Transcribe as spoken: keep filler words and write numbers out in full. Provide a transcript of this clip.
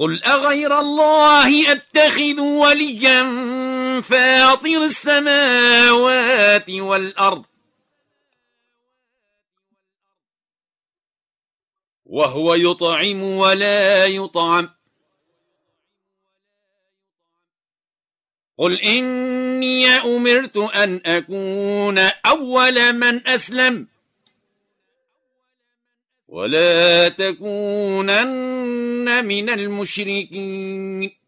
قل أغير الله أتخذ وليا فاطر السماوات والأرض وهو يطعم ولا يطعم قل إني أمرت أن أكون أول من أسلم ولا تكونن من المشركين